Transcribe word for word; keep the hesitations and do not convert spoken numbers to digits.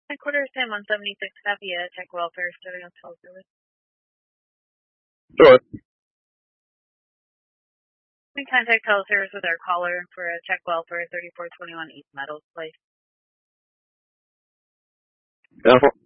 Headquarters Sam one seventy-six Savia, check welfare, starting on twelve service. Sure. We contact teleservice with our caller for a check welfare thirty-four twenty-one East Meadows Place. Yeah.